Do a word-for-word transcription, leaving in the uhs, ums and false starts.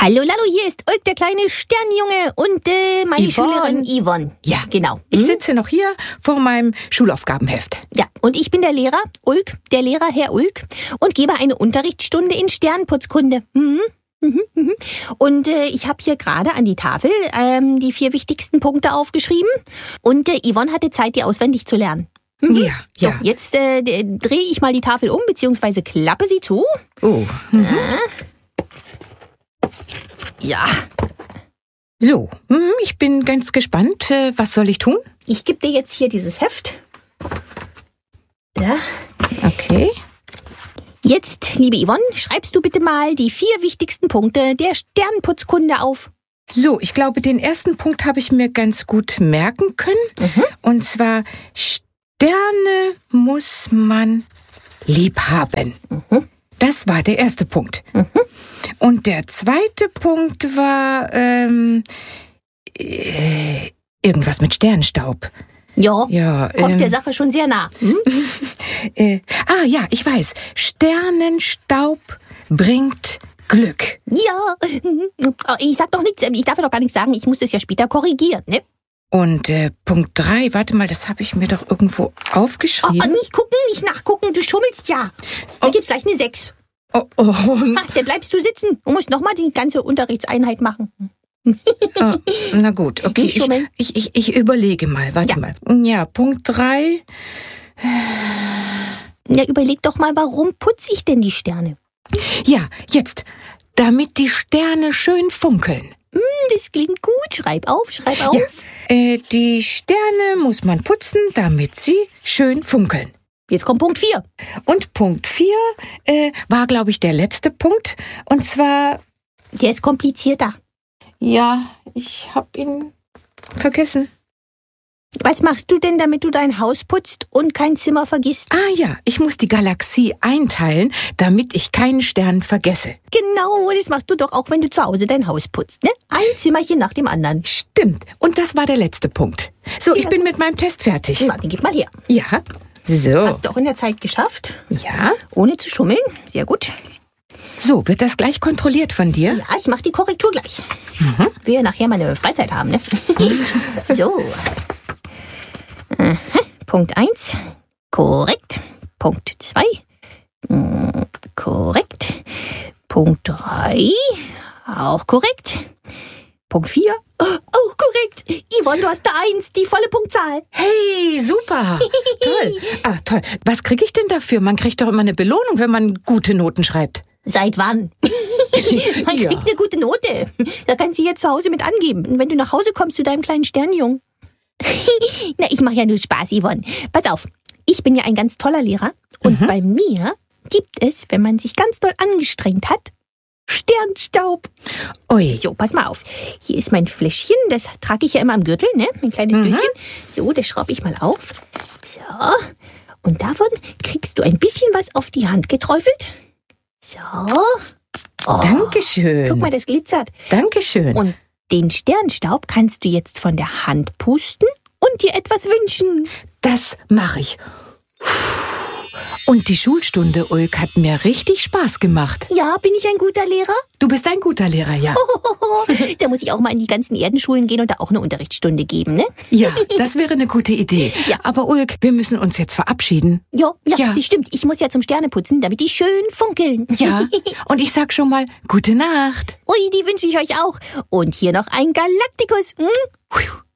Hallo Lalo, hier ist Ulk, der kleine Sternjunge und äh, meine Yvonne. Schülerin Yvonne. Ja, Genau. Ich Hm? sitze noch hier vor meinem Schulaufgabenheft. Ja, und ich bin der Lehrer, Ulk, der Lehrer Herr Ulk, und gebe eine Unterrichtsstunde in Sternputzkunde. Mhm. Mhm, mhm. Und äh, ich habe hier gerade an die Tafel ähm, die vier wichtigsten Punkte aufgeschrieben. Und äh, Yvonne hatte Zeit, die auswendig zu lernen. Mhm. Ja, ja. So, jetzt äh, drehe ich mal die Tafel um, beziehungsweise klappe sie zu. Oh. Mhm. Ja, So, mhm, ich bin ganz gespannt. Äh, Was soll ich tun? ich gebe dir jetzt hier dieses Heft. Ja. Okay. Jetzt, liebe Yvonne, schreibst du bitte mal die vier wichtigsten Punkte der Sternputzkunde auf. So, ich glaube, den ersten Punkt habe ich mir ganz gut merken können. Mhm. Und zwar, Sterne muss man lieb haben. Mhm. Das war der erste Punkt. Mhm. Und der zweite Punkt war ähm, äh, irgendwas mit Sternstaub. Ja, Ja, kommt ähm, der Sache schon sehr nah. Hm? äh, ah ja, ich weiß. Sternenstaub bringt Glück. Ja, ich sag doch nichts, ich darf ja doch gar nichts sagen, ich muss das ja später korrigieren, ne? Und äh, Punkt drei, warte mal, das habe ich mir doch irgendwo Oh, aufgeschrieben. oh, nicht gucken, nicht nachgucken, du schummelst ja. Da Oh. gibt's gleich eine sechs. Oh, oh, Ha, dann bleibst du sitzen und musst nochmal die ganze Unterrichtseinheit machen. oh, na gut, okay. Nicht Ich, schummeln. ich, ich, ich überlege mal, warte Ja. mal. Ja, Punkt drei. Ja, überleg doch mal, warum putze ich denn die Sterne? Ja, jetzt. Damit die Sterne schön funkeln. Hm, das klingt gut. Schreib auf, schreib auf. Ja, äh, die Sterne muss man putzen, damit sie schön funkeln. Jetzt kommt Punkt vier. Und Punkt vier äh, war, glaube ich, der letzte Punkt. Und zwar, Der ist komplizierter. ja, ich habe ihn vergessen. Was machst du denn, damit du dein Haus putzt und kein Zimmer vergisst? Ah ja, ich muss die Galaxie einteilen, damit ich keinen Stern vergesse. Genau, das machst du doch auch, wenn du zu Hause dein Haus putzt, ne? Ein Zimmerchen nach dem anderen. Stimmt. Und das war der letzte Punkt. So, ich Ja. bin mit meinem Test fertig. Na, den gib mal her. Ja. So. Hast du auch in der Zeit geschafft? Ja. Ohne zu schummeln? Sehr gut. So, wird das gleich kontrolliert von dir? Ja, ich mach die Korrektur gleich. Mhm. Wir ja nachher mal eine Freizeit haben, ne? So. Aha. Punkt eins. Korrekt. Punkt zwei. Korrekt. Punkt drei. Auch korrekt. Punkt vier. Auch korrekt. Yvonne, du hast da eins, die volle Punktzahl. Hey, super. Toll. Ah, toll. Was kriege ich denn dafür? Man kriegt doch immer eine Belohnung, wenn man gute Noten schreibt. Seit wann? Man Ja. kriegt eine gute Note. Da kannst du jetzt zu Hause mit angeben. Und wenn du nach Hause kommst zu deinem kleinen Sternjungen. Na, ich mache ja nur Spaß, Yvonne. Pass auf, ich bin ja ein ganz toller Lehrer. Und Mhm. bei mir gibt es, wenn man sich ganz doll angestrengt hat, Sternstaub. Ui. So, pass mal auf. Hier ist mein Fläschchen, das trage ich ja immer am Gürtel, ne? Mein kleines Mhm. Döschen. So, das schraube ich mal auf. So. Und davon kriegst du ein bisschen was auf die Hand geträufelt. So. Oh, Dankeschön. guck mal, das glitzert. Dankeschön. Und den Sternstaub kannst du jetzt von der Hand pusten und dir etwas wünschen. Das mache ich. Und die Schulstunde, Ulk, hat mir richtig Spaß gemacht. Ja, bin ich ein guter Lehrer? Du bist ein guter Lehrer, ja. Da muss ich auch mal in die ganzen Erdenschulen gehen und da auch eine Unterrichtsstunde geben, ne? Ja, das wäre eine gute Idee. Ja. Aber Ulk, wir müssen uns jetzt verabschieden. Ja, ja, Ja. das stimmt. Ich muss ja zum Sterneputzen, damit die schön funkeln. Ja, und ich sag schon mal, gute Nacht. Ui, die wünsche ich euch auch. Und hier noch ein Galaktikus. Hm?